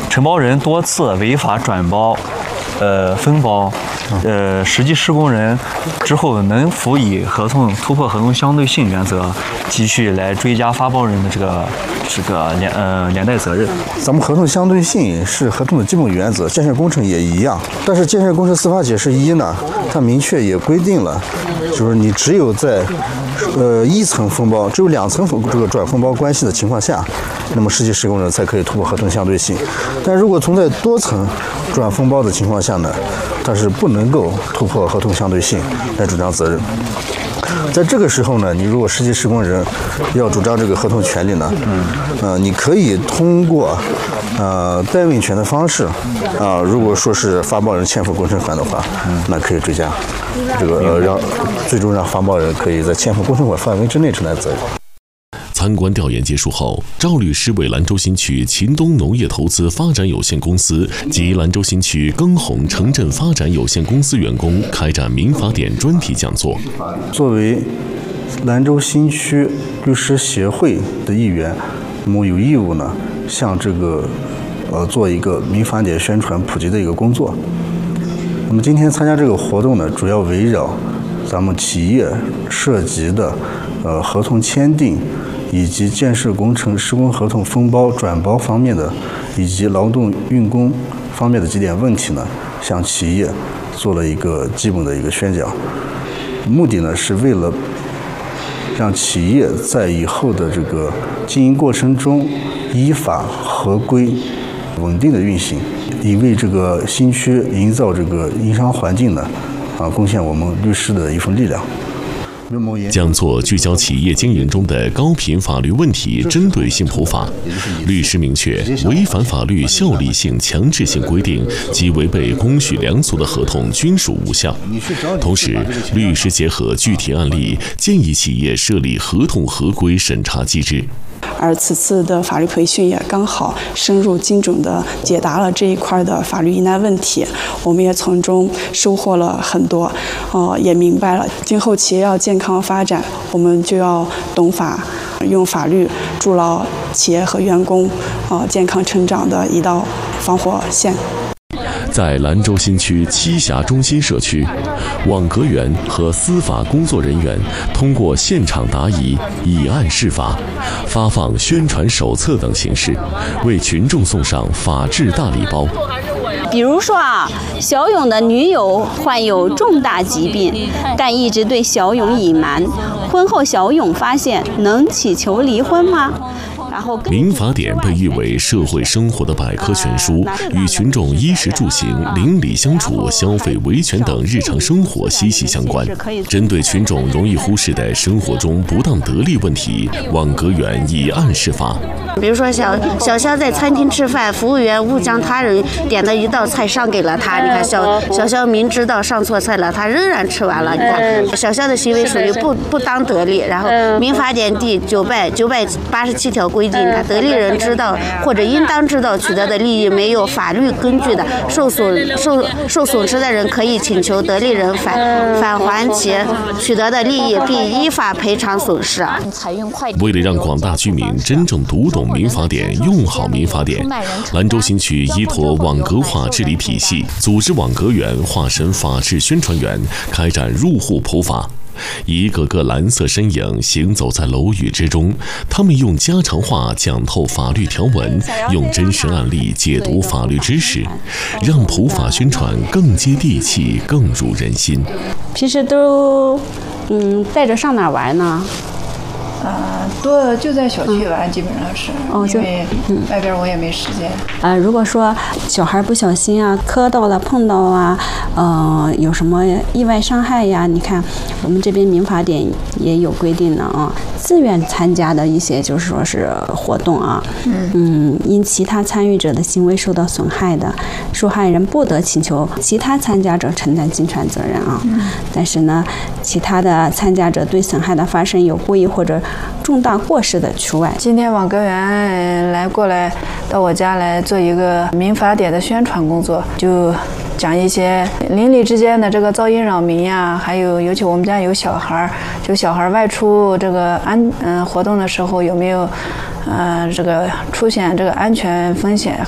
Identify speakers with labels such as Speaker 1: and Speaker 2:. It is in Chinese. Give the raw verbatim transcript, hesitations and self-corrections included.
Speaker 1: 承包人多次违法转包、呃分包，呃实际施工人之后能否以合同突破合同相对性原则，继续来追加发包人的这个这个连呃连带责任？
Speaker 2: 咱们合同相对性是合同的基本原则，建设工程也一样。但是建设工程司法解释一呢，它明确也规定了，就是你只有在呃一层分包，只有两层分这个转分包关系的情况下，那么实际施工人才可以突破合同相对性。但如果存在多层转分包的情况下呢，它是不能够突破合同相对性来主张责任。在这个时候呢，你如果实际施工人要主张这个合同权利呢，嗯，呃，你可以通过呃代问权的方式，啊、呃，如果说是发包人欠付工程款的话，嗯，那可以追加，这个呃让最终让发包人可以在欠付工程款范围之内承担责任。
Speaker 3: 参观调研结束后，赵律师为兰州新区秦东农业投资发展有限公司及兰州新区耕弘城镇发展有限公司员工开展民法典专题讲座。
Speaker 2: 作为兰州新区律师协会的一员，我们有义务呢，向这个呃做一个民法典宣传普及的一个工作。那么今天参加这个活动呢，主要围绕咱们企业涉及的呃合同签订，以及建设工程施工合同分包转包方面的，以及劳动运工方面的几点问题呢，向企业做了一个基本的一个宣讲。目的呢是为了让企业在以后的这个经营过程中依法合规、稳定的运行，以为这个新区营造这个营商环境呢，啊，贡献我们律师的一份力量。
Speaker 3: 讲座聚焦企业经营中的高频法律问题针对性普法，律师明确，违反法律效力性、强制性规定及违背公序良俗的合同均属无效。同时，律师结合具体案例，建议企业设立合同合规审查机制。
Speaker 4: 而此次的法律培训也刚好深入精准地解答了这一块的法律疑难问题，我们也从中收获了很多，呃，也明白了今后企业要健康发展，我们就要懂法，用法律筑牢企业和员工呃健康成长的一道防火线。
Speaker 3: 在兰州新区栖霞中心社区，网格员和司法工作人员通过现场答疑、以案释法、发放宣传手册等形式，为群众送上法治大礼包。
Speaker 5: 比如说啊，小勇的女友患有重大疾病，但一直对小勇隐瞒。婚后小勇发现，能祈求离婚吗？
Speaker 3: 民法典被誉为社会生活的百科全书，与群众衣食住行、邻里相处、消费维权等日常生活息息相关。针对群众容易忽视的生活中不当得利问题，网格员以案释法。
Speaker 6: 比如说小小肖在餐厅吃饭，服务员误将他人点的一道菜上给了他，你看小小肖明知道上错菜了，他仍然吃完了。你看小肖的行为属于不不当得利。然后民法典第九百九百八十七条规定，他得利人知道或者应当知道取得的利益没有法律根据的，受损受受损失的人可以请求得利人返返还其取得的利益，并依法赔偿损失。
Speaker 3: 为了让广大居民真正读懂民法典、用好民法典，兰州新区依托网格化治理体系，组织网格员化身法治宣传员，开展入户普法。一个个蓝色身影行走在楼宇之中，他们用家常话讲透法律条文，用真实案例解读法律知识，让普法宣传更接地气、更入人心。
Speaker 5: 平时都嗯带着上哪玩呢？
Speaker 7: 呃，多就在小区玩，基本上是，
Speaker 5: 哦，
Speaker 7: 因为外边我也没时间。
Speaker 5: 呃，如果说小孩不小心啊，磕到了、碰到啊，呃，有什么意外伤害呀？你看，我们这边民法典也有规定的啊，自愿参加的一些就是说是活动啊，嗯, 嗯，因其他参与者的行为受到损害的，受害人不得请求其他参加者承担侵权责任啊。嗯、但是呢，其他的参加者对损害的发生有故意或者重大过失的除外。
Speaker 7: 今天网格员来过来到我家来做一个民法典的宣传工作，就讲一些邻里之间的这个噪音扰民呀，还有尤其我们家有小孩，就小孩外出这个安嗯、呃、活动的时候有没有呃这个出现这个安全风险。